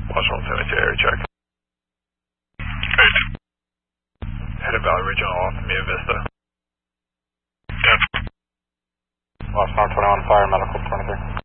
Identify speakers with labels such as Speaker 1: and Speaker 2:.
Speaker 1: Washington 72 area check. Head of Valley Regional off Mia Vista.
Speaker 2: Washington 21 Fire Medical 23.